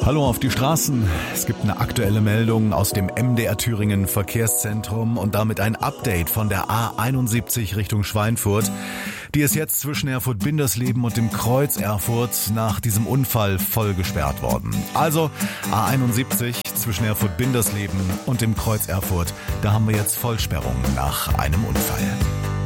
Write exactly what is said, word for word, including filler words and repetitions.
Hallo auf die Straßen. Es gibt eine aktuelle Meldung aus dem M D R Thüringen Verkehrszentrum und damit ein Update von der A einundsiebzig Richtung Schweinfurt. Die ist jetzt zwischen Erfurt-Bindersleben und dem Kreuz Erfurt nach diesem Unfall voll gesperrt worden. Also A einundsiebzig zwischen Erfurt-Bindersleben und dem Kreuz Erfurt. Da haben wir jetzt Vollsperrung nach einem Unfall.